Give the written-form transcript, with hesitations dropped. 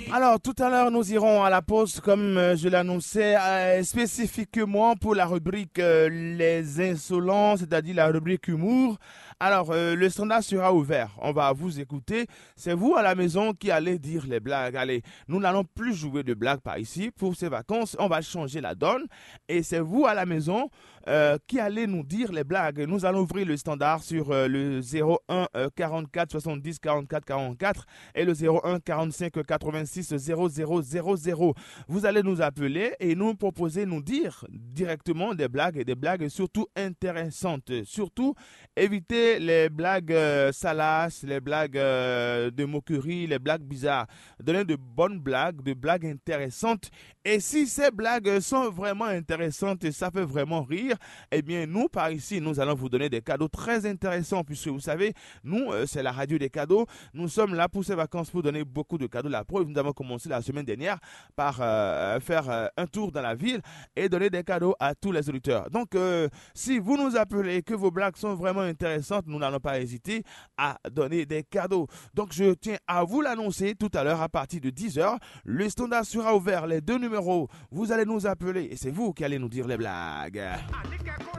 Alors, tout à l'heure, nous irons à la pause, comme je l'annonçais, spécifiquement pour la rubrique Les Insolents, c'est-à-dire la rubrique humour. Alors, le standard sera ouvert. On va vous écouter. C'est vous à la maison qui allez dire les blagues. Allez, nous n'allons plus jouer de blagues par ici. Pour ces vacances, on va changer la donne. Et c'est vous à la maison qui allez nous dire les blagues. Nous allons ouvrir le standard sur le 01 44 70 44 44 et le 01 45 86 0000. Vous allez nous appeler et nous proposer, nous dire directement des blagues et des blagues surtout intéressantes. Surtout, évitez les blagues salaces, les blagues de moquerie, les blagues bizarres. Donnez de bonnes blagues, de blagues intéressantes. Et si ces blagues sont vraiment intéressantes et ça fait vraiment rire, eh bien, nous, par ici, nous allons vous donner des cadeaux très intéressants puisque vous savez, nous, c'est la radio des cadeaux. Nous sommes là pour ces vacances pour donner beaucoup de cadeaux. La preuve, nous avons commencé la semaine dernière par faire un tour dans la ville et donner des cadeaux à tous les auditeurs. Donc, si vous nous appelez et que vos blagues sont vraiment intéressantes, nous n'allons pas hésiter à donner des cadeaux. Donc, je tiens à vous l'annoncer tout à l'heure à partir de 10h. Le standard sera ouvert, les deux numéros. Vous allez nous appeler et c'est vous qui allez nous dire les blagues.